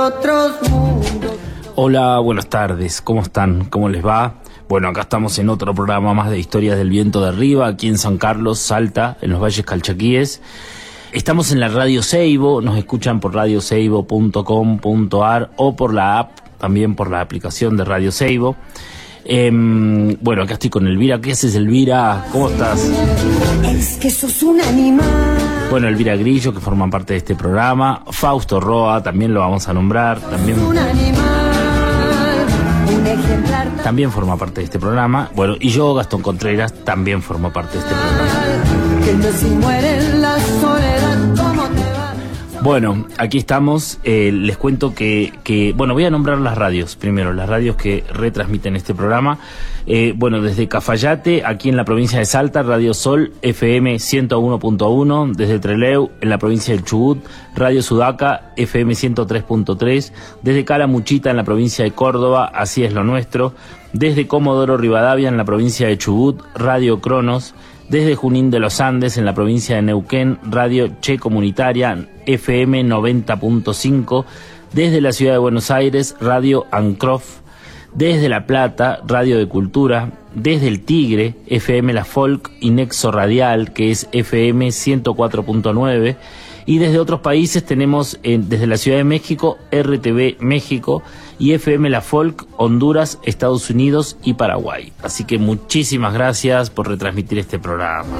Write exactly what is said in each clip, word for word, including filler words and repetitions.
Otros mundos. Hola, buenas tardes, ¿cómo están? ¿Cómo les va? Bueno, acá estamos en otro programa más de Historias del Viento de Arriba, aquí en San Carlos, Salta, en los Valles Calchaquíes. Estamos en la Radio Seibo, nos escuchan por radio seibo punto com punto ar o por la app, también por la aplicación de Radio Seibo. Eh, bueno, acá estoy con Elvira. ¿Qué haces, Elvira? ¿Cómo estás? Es que sos un animal. Bueno, Elvira Grillo, que forma parte de este programa. Fausto Roa, también lo vamos a nombrar. También, Un animal, un ejemplar. también forma parte de este programa. Bueno, y yo, Gastón Contreras, también formo parte de este programa. Que no se muere en la soledad, ¿cómo te va? Bueno, aquí estamos. Eh, les cuento que, que, bueno, voy a nombrar las radios primero, las radios que retransmiten este programa. Eh, bueno, desde Cafayate, aquí en la provincia de Salta, Radio Sol, F M ciento uno punto uno. Desde Trelew, en la provincia del Chubut, Radio Sudaca, F M ciento tres punto tres. Desde Calamuchita, en la provincia de Córdoba, Así es lo nuestro. Desde Comodoro Rivadavia, en la provincia de Chubut, Radio Cronos. Desde Junín de los Andes, en la provincia de Neuquén, Radio Che Comunitaria, F M noventa punto cinco. Desde la ciudad de Buenos Aires, Radio Ancrof. Desde La Plata, Radio de Cultura. Desde El Tigre, F M La Folk y Nexo Radial, que es F M ciento cuatro punto nueve. Y desde otros países tenemos, eh, desde la Ciudad de México, R T V México y F M La Folk, Honduras, Estados Unidos y Paraguay. Así que muchísimas gracias por retransmitir este programa.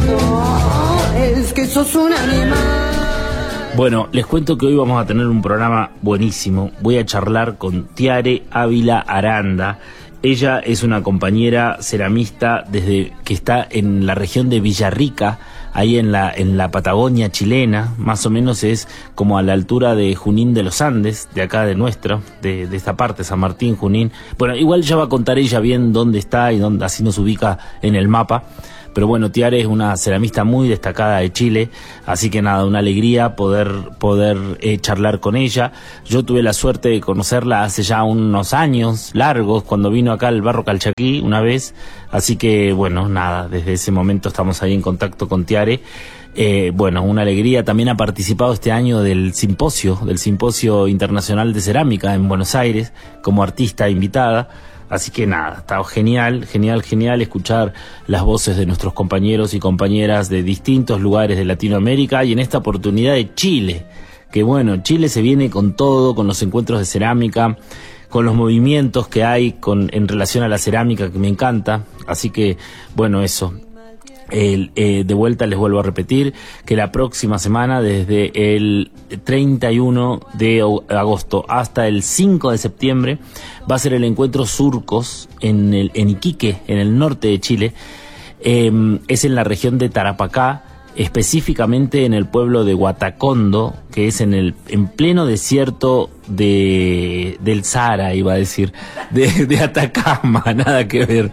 Es que sos un animal. Bueno, les cuento que hoy vamos a tener un programa buenísimo. Voy a charlar con Tiare Ávila Aranda. Ella es una compañera ceramista desde que está en la región de Villarrica, ahí en la en la Patagonia chilena. Más o menos es como a la altura de Junín de los Andes, de acá de nuestro, de, de esta parte, San Martín, Junín. Bueno, igual ya va a contar ella bien dónde está y dónde, así nos ubica en el mapa. Pero bueno, Tiare es una ceramista muy destacada de Chile, así que nada, una alegría poder poder eh, charlar con ella. Yo tuve la suerte de conocerla hace ya unos años largos, cuando vino acá al Barro Calchaquí una vez, así que bueno, nada, desde ese momento estamos ahí en contacto con Tiare. Eh, bueno, una alegría. También ha participado este año del simposio, del Simposio Internacional de Cerámica en Buenos Aires, como artista invitada. Así que nada, está genial, genial, genial escuchar las voces de nuestros compañeros y compañeras de distintos lugares de Latinoamérica y en esta oportunidad de Chile. Que bueno, Chile se viene con todo, con los encuentros de cerámica, con los movimientos que hay con, en relación a la cerámica, que me encanta. Así que bueno, eso. El, eh, de vuelta les vuelvo a repetir que la próxima semana, desde el treinta y uno de agosto hasta el cinco de septiembre, va a ser el encuentro Surcos en, el, en Iquique, en el norte de Chile. Eh, es en la región de Tarapacá, específicamente en el pueblo de Huatacondo, que es en el en pleno desierto de del Sahara, iba a decir, de, de Atacama, nada que ver.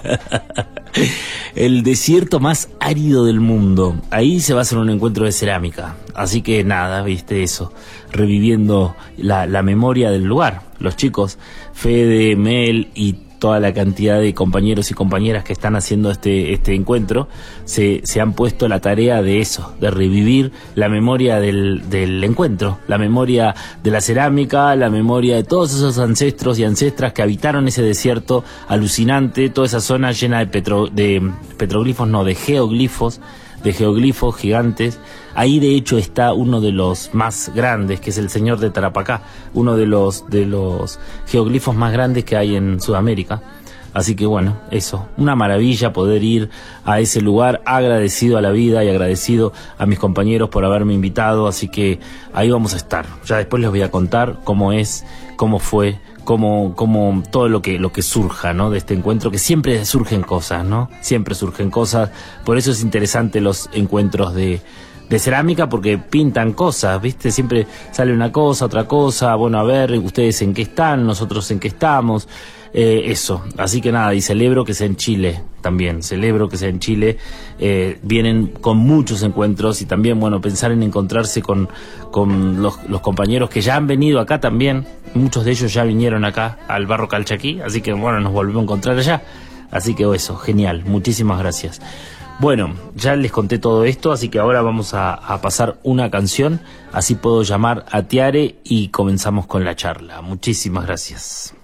El desierto más árido del mundo. Ahí se va a hacer un encuentro de cerámica. Así que nada, viste eso, reviviendo la, la memoria del lugar. Los chicos, Fede, Mel y toda la cantidad de compañeros y compañeras que están haciendo este este encuentro se, se han puesto la tarea de eso, de revivir la memoria del, del encuentro, la memoria de la cerámica, la memoria de todos esos ancestros y ancestras que habitaron ese desierto alucinante, toda esa zona llena de, petro, de petroglifos, no, de geoglifos, de geoglifos gigantes. Ahí de hecho está uno de los más grandes, que es el Señor de Tarapacá, uno de los de los geoglifos más grandes que hay en Sudamérica. Así que bueno, eso, una maravilla poder ir a ese lugar, agradecido a la vida y agradecido a mis compañeros por haberme invitado, así que ahí vamos a estar. Ya después les voy a contar cómo es, cómo fue, cómo, cómo todo lo que, lo que surja, ¿no? De este encuentro, que siempre surgen cosas, ¿no? Siempre surgen cosas, por eso es interesante los encuentros de de cerámica, porque pintan cosas, ¿viste? Siempre sale una cosa, otra cosa, bueno, a ver, ustedes en qué están, nosotros en qué estamos, eh, eso. Así que nada, y celebro que sea en Chile también, celebro que sea en Chile, eh, vienen con muchos encuentros y también, bueno, pensar en encontrarse con, con los, los compañeros que ya han venido acá también, muchos de ellos ya vinieron acá al Barro Calchaquí, así que bueno, nos volvemos a encontrar allá. Así que eso, genial, muchísimas gracias. Bueno, ya les conté todo esto, así que ahora vamos a, a pasar una canción, así puedo llamar a Tiare y comenzamos con la charla. Muchísimas gracias.